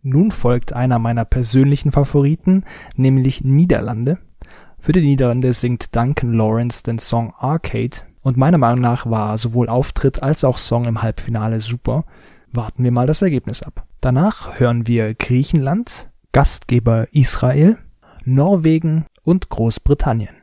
Nun folgt einer meiner persönlichen Favoriten, nämlich Niederlande. Für die Niederlande singt Duncan Lawrence den Song Arcade und meiner Meinung nach war sowohl Auftritt als auch Song im Halbfinale super. Warten wir mal das Ergebnis ab. Danach hören wir Griechenland, Gastgeber Israel, Norwegen und Großbritannien.